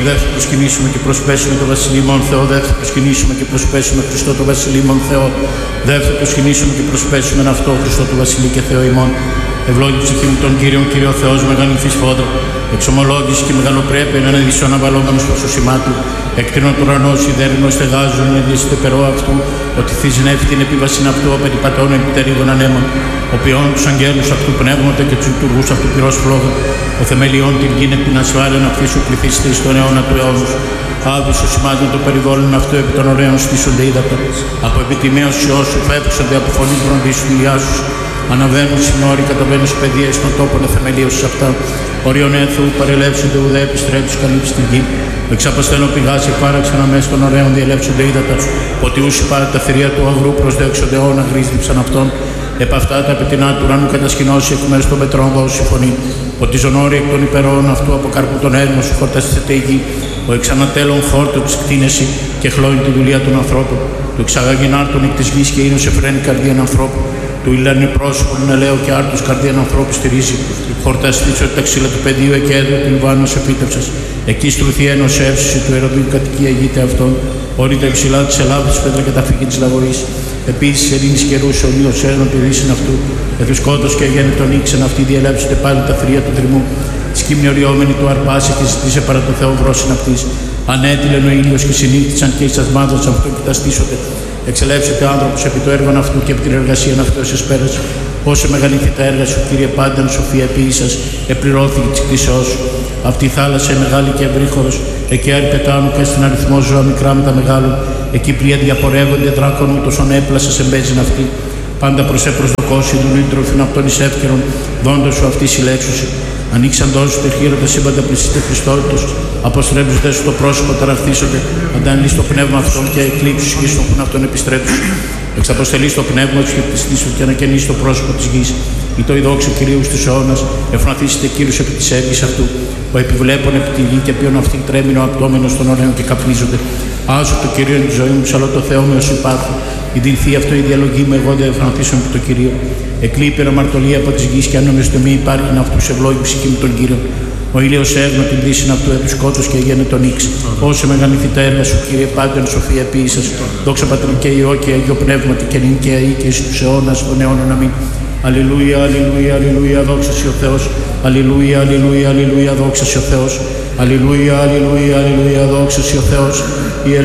δεν θα προσκυνήσουμε και προσπέσουμε το Βασιλείμον Θεό, δεν θα προσκυνήσουμε και προσπέσουμε Χριστό το Βασιλείμον Θεό, δεν θα προσκυνήσουμε και προσπέσουμε αυτό Χριστό το Βασιλεί και Θεό ημών. Ευλόγη ψυχή μου τον Κύριον, Κύριο Θεός, μεγαλυνθείς φόδρα, εξομολόγηση και μεγαλοπρέπεια να είναι δυσόν αβαλόμενος προς το σημά του. Εκτείνω του ουρανό, σιδέρνο, στεγάζουν, ενδύσετε περό αυτού, ότι θύζει νεύτη την επίβαση αυτού, απεριτυπατών επιτερίγων ανέμων, ο ποιόν τους αγγέλους αυτού πνεύματα και τους λειτουργούς αυτού πυρός φλόγα, ο θεμελιών την γη την ασφάλεια να αυτή σου πληθύσετε εις τον αιώνα του αιώνους. Άδουσο σημάζουν το περιβόλων αυτού επί των ωραίων στήσονται ύδατα, από επιτιμίως σου φεύξονται από φωνή βροντίσου του ηλιά σου. Αναβαίνουν συνόροι, καταβαίνουν σε παιδεία στον τόπο να θεμελίωσες αυτά. Οριον έθου παρελεύσονται ουδέ επιστρέψουν καλύψει την γη. Εξαπασταίνω πηγάς εφάραξαν αμέσως των ωραίων διελεύσονται ύδατα. Ότι ούσι πάρα τα θηρία του αγρού προσδέξονται αιώνα γρίζλιψαν αυτόν. Επ' αυτά τα πετεινά του ουρανού κατασκηνώσει εκ μέρους των πετρών δώσει φωνή. Ότι ζωνόρι εκ των υπερών αυτού από καρπού τον έρμο σου χορταστήσεται η γη. Ο εξανατέλων χόρτο της κτίνεση και χλώνει τη δουλεία των ανθρώπων. Του εξαγαγήν άρτων εκ της γης και είναι σε φρένη καρδίαν ανθρώπου. Του ηλάνει πρόσωπον ελαίο και άρτους καρδίαν ανθρώπου στηρίζει. Χορταστήσω τα ξύλα του πεδίου εκέδρου του Λιβάνου επίτευξας. Εκεί στρουθεί ένος εύσωση του Ηρωδίου κατοικία ηγείται αυτόν. Όρυτα υψηλά της Ελλάδας πέτρα καταφύγει της λαγωής. Επίσης ειρήνης καιρούς ο Νίος έρνο πυρήσιν αυτού. Εθουσκότος και γέννη τον ήξεν αυτοί διελέψονται πάλι τα θρία του τριμού. Σκύμνη οριόμενη του αρπάσει και ζητήσε παρά το Θεό βρόσιν αυτής. Ανέτειλεν ο ήλιος και συνήθισαν και εις ασμάδας αυτού και τα στήσονται. Εξελεύσετε άνθρωπος επί το έργο αυτού και επί την εργασία αυτού εσείς πέρας. Όσο μεγαλύτερη τα έργα σου, Κύριε, πάνταν σοφία ποιήσας, επληρώθηκε της κτήσεώς σου. Αυτή η θάλασσα είναι μεγάλη και ευρύχωρος, εκεί αρπετάνου και στην αριθμό ζώα μικρά με τα μεγάλων. Εκεί πλοία διαπορεύονται δράκων ούτως ον έπλασας εμπέζιν αυτή. Πάντα προς προσδοκώσει, δουλούν τροφήν αυτών εις εύκαιρον, δόντος σου αυτή συλλέξουσι. Ανοίξαντός σου τεχείρο τα σύμπαντα πλησίτε Χριστότητος, αποστρέψονται σου το πρόσωπο, ταραχθήσονται, αντανεί στο πνεύμα αυτών και εκλείψους γης των που αυτών επιστρέψουν. Εξαποστελεί το πνεύμα του και πτυστή σου και ανακαινήσει το πρόσωπο της γης. Ή το ειδόξο Κυρίου στους αιώνας, ευναθήσετε Κύριος επί της έργης αυτού, που επιβλέπουν επί τη γη και ποιον αυτήν τρέμει ο απτόμενος των ωραίων και καπνίζονται. Άσου το Κυρίο είναι τη ζωή μου, ψαλώ το Θεό μου ως υπάρχω. Η δινθεί αυτό η διαλογή μου, εγώ δεν ευναθήσω επί το Κυρίο. Εκλείπει αμαρτωλία από τη γη και αν νομίζετε μη υπάρχει να αυτού ευλόγη ψυχή μου τον Κύριο. Ο ήλιος έγνω την πτήση αυτού επί σκότους και γένε τον ύξ. Όσο μεγαλυνθεί τα έργα σου, Κύριε, πάντων σοφία ποιήσας. Δόξα Πατρί και Υιό και Αγίο Πνεύματι και νυν και αεί και εις τους αιώνας των αιώνων αμήν. Αλληλούια, αλληλούια, αλληλούια, δόξα σοι ο Θεός. Αλληλούια, αλληλούια, αλληλούια, δόξα σοι ο Θεός. Αλληλούια, αλληλούια, αλληλούια, δόξα σοι ο Θεός.